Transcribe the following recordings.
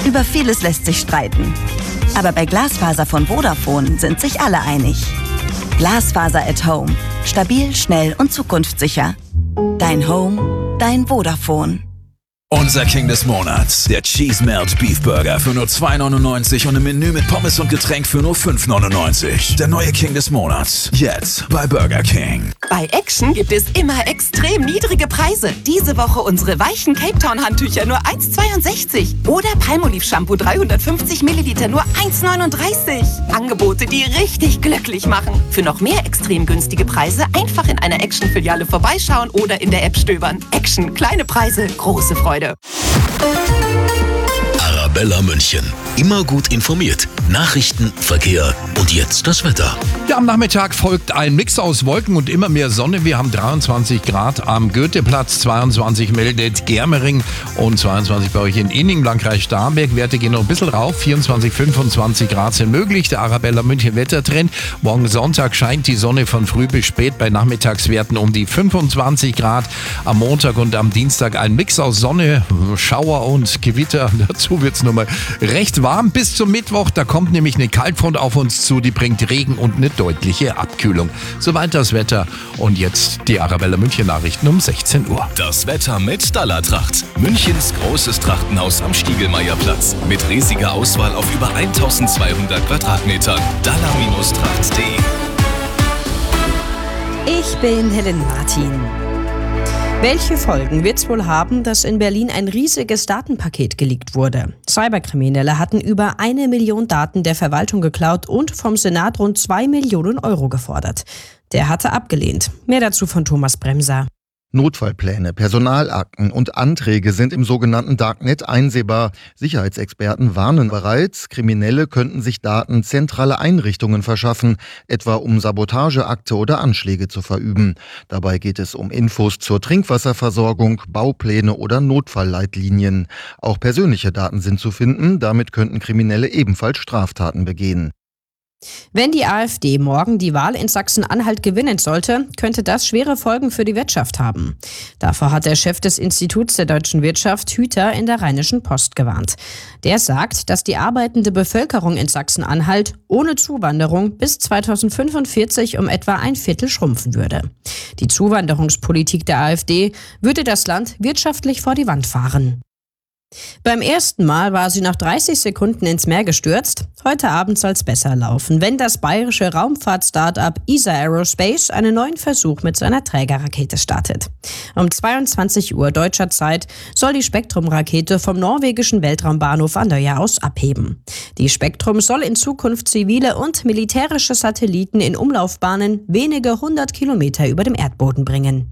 Über vieles lässt sich streiten. Aber bei Glasfaser von Vodafone sind sich alle einig. Glasfaser at Home. Stabil, schnell und zukunftssicher. Dein Home, dein Vodafone. Unser King des Monats, der Cheese Melt Beef Burger für nur 2,99 und im Menü mit Pommes und Getränk für nur 5,99. Der neue King des Monats, jetzt bei Burger King. Bei Action gibt es immer extrem niedrige Preise. Diese Woche unsere weichen Cape Town Handtücher nur 1,62 oder Palmolive Shampoo 350 Milliliter nur 1,39. Angebote, die richtig glücklich machen. Für noch mehr extrem günstige Preise einfach in einer Action-Filiale vorbeischauen oder in der App stöbern. Action, kleine Preise, große Freude. Arabella München. Immer gut informiert. Nachrichten, Verkehr und jetzt das Wetter. Ja, am Nachmittag folgt ein Mix aus Wolken und immer mehr Sonne. Wir haben 23 Grad am Goetheplatz, 22 meldet Germering und 22 bei euch in Inning, Landkreis Starnberg. Werte gehen noch ein bisschen rauf, 24, 25 Grad sind möglich. Der Arabella München Wettertrend. Morgen Sonntag scheint die Sonne von früh bis spät bei Nachmittagswerten um die 25 Grad. Am Montag und am Dienstag ein Mix aus Sonne, Schauer und Gewitter. Dazu wird es nochmal recht warm bis zum Mittwoch. Da kommt nämlich eine Kaltfront auf uns zu, die bringt Regen und eine deutliche Abkühlung. Soweit das Wetter und jetzt die Arabella München Nachrichten um 16 Uhr. Das Wetter mit Dallartracht. Münchens großes Trachtenhaus am Stiegelmeierplatz. Mit riesiger Auswahl auf über 1200 Quadratmetern. Dallar-tracht.de. Ich bin Helen Martin. Welche Folgen wird es wohl haben, dass in Berlin ein riesiges Datenpaket geleakt wurde? Cyberkriminelle hatten über 1 Million Daten der Verwaltung geklaut und vom Senat rund 2 Millionen Euro gefordert. Der hatte abgelehnt. Mehr dazu von Thomas Bremser. Notfallpläne, Personalakten und Anträge sind im sogenannten Darknet einsehbar. Sicherheitsexperten warnen bereits, Kriminelle könnten sich Daten zentraler Einrichtungen verschaffen, etwa um Sabotageakte oder Anschläge zu verüben. Dabei geht es um Infos zur Trinkwasserversorgung, Baupläne oder Notfallleitlinien. Auch persönliche Daten sind zu finden, damit könnten Kriminelle ebenfalls Straftaten begehen. Wenn die AfD morgen die Wahl in Sachsen-Anhalt gewinnen sollte, könnte das schwere Folgen für die Wirtschaft haben. Davor hat der Chef des Instituts der deutschen Wirtschaft, Hüter, in der Rheinischen Post gewarnt. Der sagt, dass die arbeitende Bevölkerung in Sachsen-Anhalt ohne Zuwanderung bis 2045 um etwa 1/4 schrumpfen würde. Die Zuwanderungspolitik der AfD würde das Land wirtschaftlich vor die Wand fahren. Beim ersten Mal war sie nach 30 Sekunden ins Meer gestürzt. Heute Abend soll es besser laufen, wenn das bayerische Raumfahrt-Startup ESA Aerospace einen neuen Versuch mit seiner Trägerrakete startet. Um 22 Uhr deutscher Zeit soll die Spektrum-Rakete vom norwegischen Weltraumbahnhof Andøya aus abheben. Die Spektrum soll in Zukunft zivile und militärische Satelliten in Umlaufbahnen wenige 100 Kilometer über dem Erdboden bringen.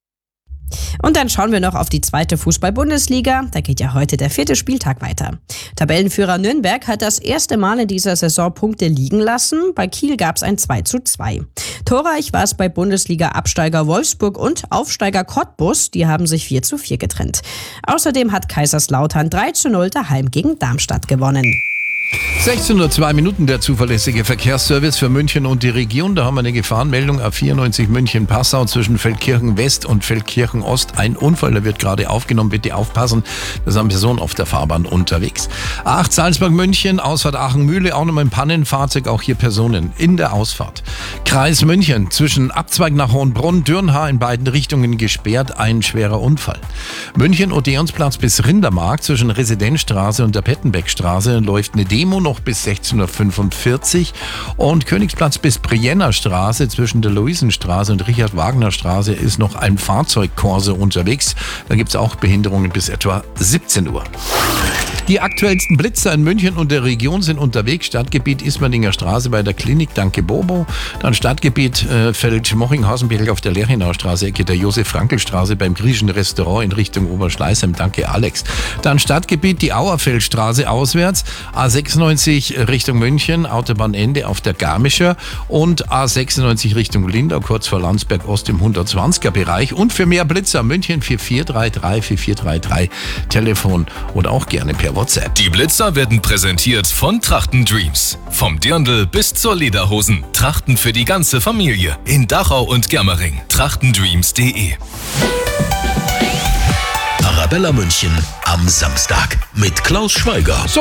Und dann schauen wir noch auf die 2. Fußball-Bundesliga. Da geht ja heute der 4. Spieltag weiter. Tabellenführer Nürnberg hat das erste Mal in dieser Saison Punkte liegen lassen. Bei Kiel gab es ein 2:2. Torreich war es bei Bundesliga-Absteiger Wolfsburg und Aufsteiger Cottbus. Die haben sich 4:4 getrennt. Außerdem hat Kaiserslautern 3:0 daheim gegen Darmstadt gewonnen. 16:02 Minuten der zuverlässige Verkehrsservice für München und die Region. Da haben wir eine Gefahrenmeldung A94 München-Passau zwischen Feldkirchen West und Feldkirchen Ost. Ein Unfall, der wird gerade aufgenommen. Bitte aufpassen, da sind Personen auf der Fahrbahn unterwegs. A8 Salzburg-München, Ausfahrt Aachen-Mühle, auch nochmal ein Pannenfahrzeug, auch hier Personen in der Ausfahrt. Kreis München, zwischen Abzweig nach Hohenbrunn, Dürnhaar in beiden Richtungen gesperrt, ein schwerer Unfall. München Odeonsplatz bis Rindermark zwischen Residenzstraße und der Pettenbeckstraße läuft eine Demo noch bis 16:45 Uhr und Königsplatz bis Brienner Straße zwischen der Luisenstraße und Richard-Wagner-Straße ist noch ein Fahrzeugkorso unterwegs. Da gibt es auch Behinderungen bis etwa 17 Uhr. Die aktuellsten Blitzer in München und der Region sind unterwegs. Stadtgebiet Ismaninger Straße bei der Klinik Danke Bobo. Dann Stadtgebiet Feld-Moching-Hausenberg auf der Lerchenauer Straße, Ecke der Josef-Frankl-Straße beim griechischen Restaurant in Richtung Oberschleißheim. Danke Alex. Dann Stadtgebiet die Auerfeldstraße auswärts. A96 Richtung München, Autobahnende auf der Garmischer und A96 Richtung Lindau, kurz vor Landsberg Ost im 120er Bereich. Und für mehr Blitzer München 4433 Telefon oder auch gerne per WhatsApp. Die Blitzer werden präsentiert von Trachten Dreams. Vom Dirndl bis zur Lederhosen. Trachten für die ganze Familie. In Dachau und Germering. Trachtendreams.de. Arabella München am Samstag mit Klaus Schweiger.